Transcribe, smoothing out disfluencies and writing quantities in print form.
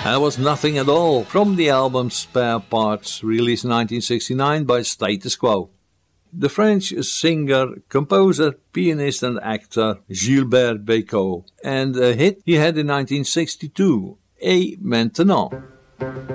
That was Nothing at All from the album Spare Parts, released in 1969 by Status Quo. The French singer, composer, pianist and actor Gilbert Bécaud, and a hit he had in 1962, Et Maintenant.